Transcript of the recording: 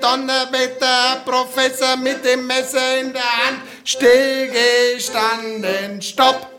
Donnerwetter, Professor mit dem Messer in der Hand, stillgestanden, stopp!